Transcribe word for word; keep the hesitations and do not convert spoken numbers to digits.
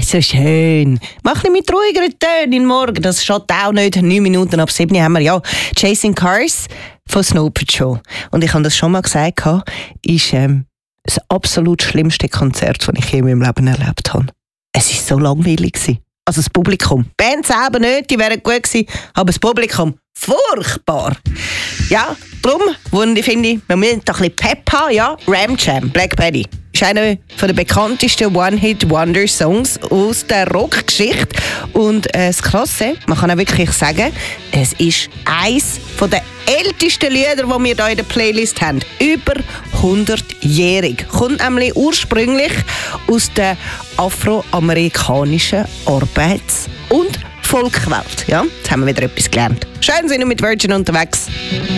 so schön. Mach nicht mit ruhigeren Tönen in Morgen. Das steht auch nicht. neun Minuten ab sieben haben wir ja Chasing Cars von Snow Patrol. Und ich habe das schon mal gesagt, ist ähm, das absolut schlimmste Konzert, das ich je in meinem Leben erlebt habe. Es war so langweilig. Also das Publikum. Die Band selber nicht, die wären gut gewesen, aber das Publikum furchtbar. Ja, darum finde ich, wir müssen doch ein bisschen Pep haben, ja. Ram Jam, Black Betty. Ist einer der bekanntesten One-Hit-Wonder-Songs aus der Rockgeschichte. Und äh, das Krasse, man kann auch wirklich sagen, es ist eines der ältesten Lieder, die wir hier in der Playlist haben. Über hundertjährig. Kommt nämlich ursprünglich aus der afroamerikanischen Arbeits- und Volkwelt. Ja, jetzt haben wir wieder etwas gelernt. Schön sind wir mit Virgin unterwegs.